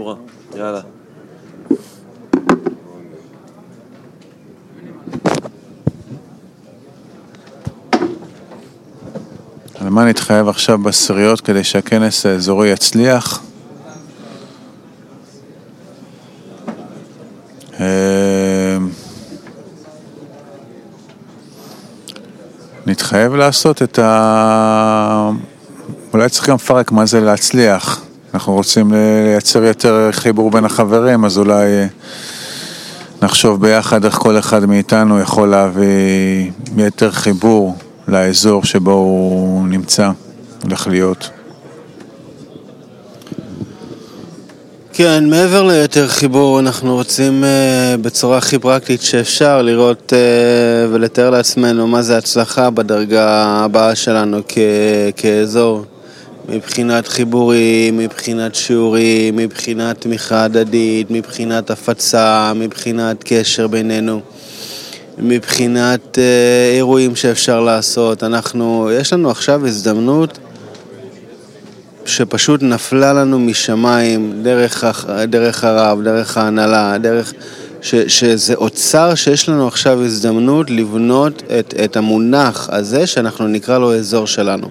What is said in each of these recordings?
נורא. יאללה. על מה נתחייב עכשיו בסריות כדי שהכנס האזורי יצליח? נתחייב לעשות את אולי צריך גם לפרק מה זה להצליח. אנחנו רוצים לייצר יותר חיבור בין החברים, אז אולי נחשוב ביחד איך כל אחד מאיתנו יכול להביא יותר חיבור לאזור שבו הוא נמצא, הולך להיות. כן, מעבר ליותר חיבור, אנחנו רוצים בצורה הכי פרקטית שאפשר לראות ולתאר לעצמנו מה זה הצלחה בדרגה הבאה שלנו כאזור, מבחינת חיבורים, מבחינת שיעורים, מבחינת תמיכה הדדית, מבחינת הפצה, מבחינת קשר בינינו, מבחינת אירועים שאפשר לעשות. יש לנו עכשיו הזדמנות שפשוט נפלה לנו משמיים, דרך הרב, דרך ההנהלה, שזה אוצר שיש לנו עכשיו הזדמנות לבנות את המונח הזה שאנחנו נקרא לו אזור שלנו.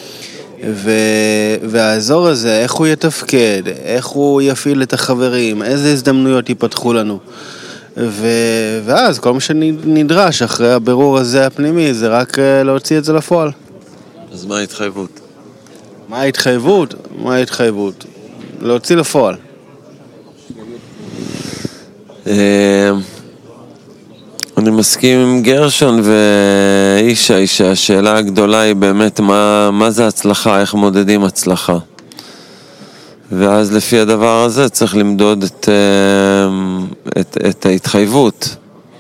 והאזור הזה, איך הוא יתפקד, איך הוא יפעיל את החברים, איזה הזדמנויות ייפתחו לנו. ואז כל מה שנדרש אחרי הבירור הזה הפנימי, זה רק להוציא את זה לפועל. אז מה ההתחייבות? מה ההתחייבות? להוציא לפועל. אני מסכים עם גרשון ואישה, שהשאלה הגדולה היא באמת מה זה הצלחה, איך מודדים הצלחה. ואז לפי הדבר הזה צריך למדוד את ההתחייבות.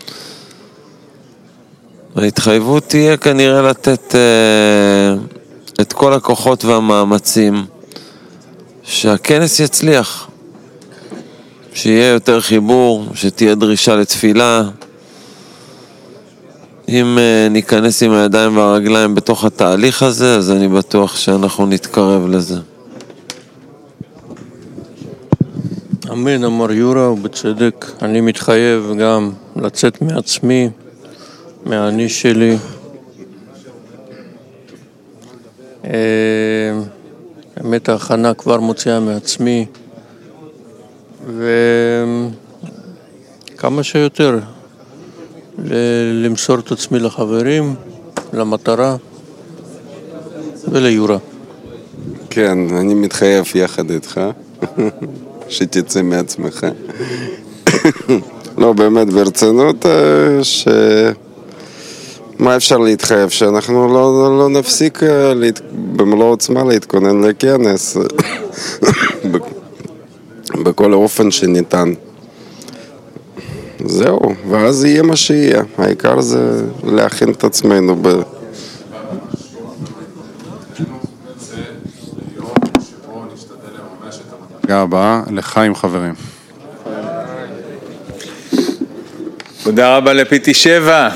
ההתחייבות תהיה כנראה לתת את כל הכוחות והמאמצים שהכנס יצליח, שיהיה יותר חיבור, שתהיה דרישה לתפילה. אם ניכנס עם הידיים והרגליים בתוך התהליך הזה, אז אני בטוח שאנחנו נתקרב לזה. אמן, אמר יורה, ובצדק. אני מתחייב גם לצאת מעצמי, מהאני שלי. באמת ההכנה כבר מוציאה מעצמי, וכמה שיותר למסור את עצמי לחברים, למטרה וליורה. כן, אני מתחייב יחד איתך שתצא מעצמך. לא, באמת ברצינות מה אפשר להתחייב? שאנחנו לא נפסיק במלוא עוצמה להתכונן לכנס בכל האופן שניתן. זהו, ואז יהיה מה שיהיה. העיקר זה להכין את עצמנו הפגה הבאה, לחיים חברים. תודה רבה לפיטי 7.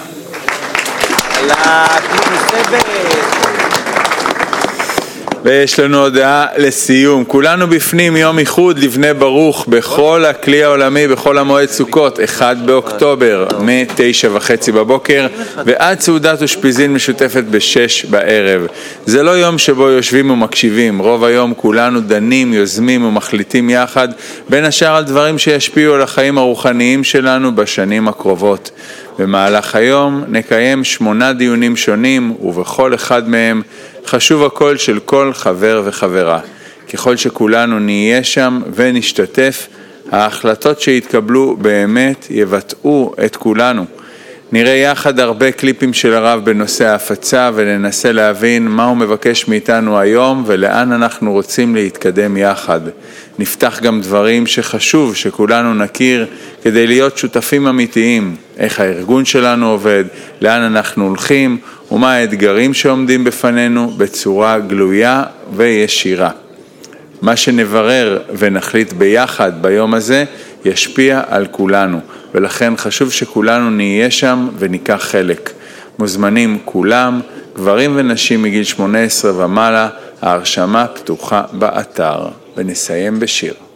ויש לנו הודעה לסיום. כולנו בפנים יום איחוד לבני ברוך בכל הכלי העולמי, בכל המועד סוכות, 1 באוקטובר, מ-9:30 בבוקר, ועד סעודת אושפיזין משותפת ב-6 בערב. זה לא יום שבו יושבים ומקשיבים. רוב היום כולנו דנים, יוזמים ומחליטים יחד, בין השאר על דברים שישפיעו על החיים הרוחניים שלנו בשנים הקרובות. במהלך היום נקיים 8 דיונים שונים, ובכל אחד מהם חשוב הקול של כל חבר וחברה. ככל שכולנו נהיה שם ונשתתף, ההחלטות שהתקבלו באמת יבטאו את כולנו. נראה יחד הרבה קליפים של הרב בנושא ההפצה, וננסה להבין מה הוא מבקש מאיתנו היום ולאן אנחנו רוצים להתקדם יחד. נפתח גם דברים שחשוב שכולנו נכיר כדי להיות שותפים אמיתיים, איך הארגון שלנו עובד, לאן אנחנו הולכים ומה האתגרים שעומדים בפנינו בצורה גלויה וישירה. מה שנברר ונחליט ביחד ביום הזה ישפיע על כולנו, ולכן חשוב שכולנו נהיה שם וניקח חלק. מוזמנים כולם, גברים ונשים מגיל 18 ומעלה, ההרשמה פתוחה באתר. ונסיים בשיר.